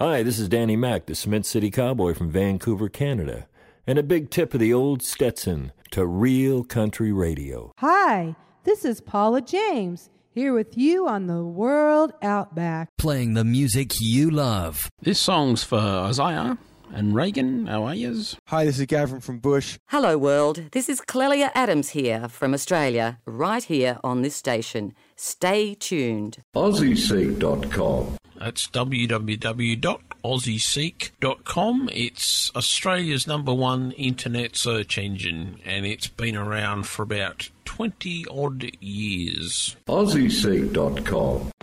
Hi, this is Danny Mac, the Cement City Cowboy from Vancouver, Canada. And a big tip of the old Stetson to real country radio. Hi, this is Paula James, here with you on the World Outback. Playing the music you love. This song's for Isaiah and Reagan. How are yous? Hi, this is Gavin from Bush. Hello, world. This is Clelia Adams here from Australia, right here on this station. Stay tuned. AussieSeek.com. That's www.aussieseek.com. It's Australia's #1 internet search engine, and it's been around for about 20-odd years. AussieSeek.com.